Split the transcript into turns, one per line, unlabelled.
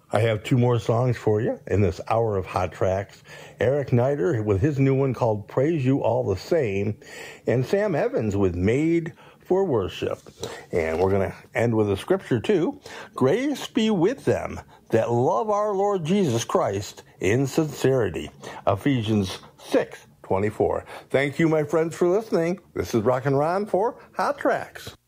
I have two more songs for you in this hour of Hot Tracks. Eric Nider with his new one called Praise You All the Same, and Sam Evans with Made for Worship. And we're going to end with a scripture too. Grace be with them that love our Lord Jesus Christ in sincerity. Ephesians 6:24. Thank you, my friends, for listening. This is Rockin' Ron for Hot Tracks.